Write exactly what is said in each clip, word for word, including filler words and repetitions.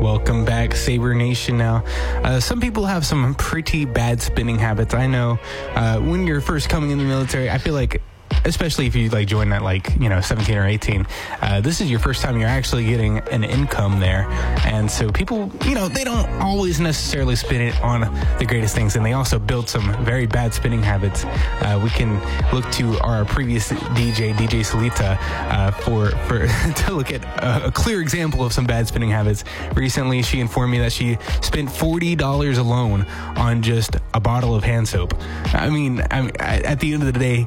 Welcome back, Saber Nation. Now, uh, some people have some pretty bad spending habits. I know uh, when you're first coming in the military, I feel like, especially if you like join at like, you know, seventeen or eighteen, uh, this is your first time you're actually getting an income there. And so people, you know, they don't always necessarily spend it on the greatest things. And they also build some very bad spending habits. Uh, we can look to our previous D J, D J Salita, uh, for, for to look at a, a clear example of some bad spending habits. Recently, she informed me that she spent forty dollars alone on just a bottle of hand soap. I mean, I mean at the end of the day,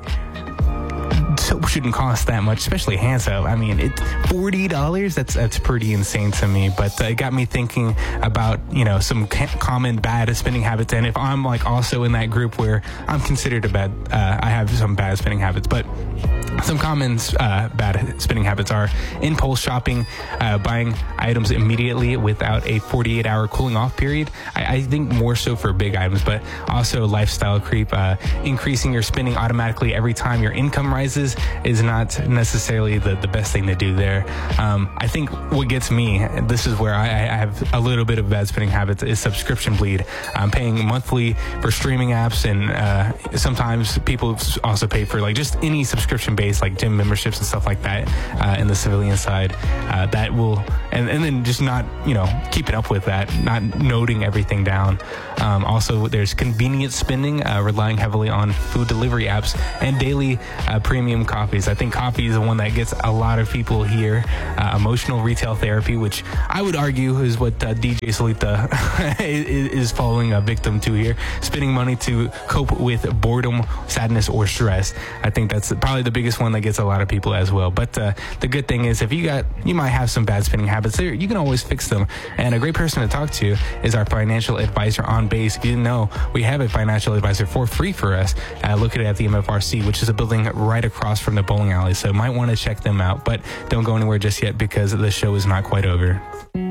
soap shouldn't cost that much, especially hand soap. I mean, it's forty dollars. That's that's pretty insane to me. But uh, it got me thinking about, you know, some ca- common bad spending habits. And if I'm like also in that group where I'm considered a bad, uh, I have some bad spending habits. But some common uh, bad spending habits are impulse shopping, uh, buying items immediately without a forty-eight hour cooling off period. I, I think more so for big items, but also lifestyle creep, uh, increasing your spending automatically every time your income rises is not necessarily the, the best thing to do there. Um, I think what gets me, and this is where I, I have a little bit of bad spending habits, is subscription bleed. I'm paying monthly for streaming apps, and uh, sometimes people also pay for like just any subscription base, like gym memberships and stuff like that, uh, in the civilian side. Uh, that will, and, and then just not, you know, keeping up with that, not noting everything down. Um, also, there's convenience spending, uh, relying heavily on food delivery apps and daily uh, premium coffees. I think coffee is the one that gets a lot of people here. Uh, emotional retail therapy, which I would argue is what uh, D J Salita is, is falling a victim to here. Spending money to cope with boredom, sadness, or stress. I think that's probably the biggest one that gets a lot of people as well. But uh, the good thing is, if you got, you might have some bad spending habits there, you can always fix them. And a great person to talk to is our financial advisor on base. If you didn't know, we have a financial advisor for free for us. Uh, look at it at the M F R C, which is a building right across from the bowling alley. So might want to check them out, but don't go anywhere just yet because the show is not quite over.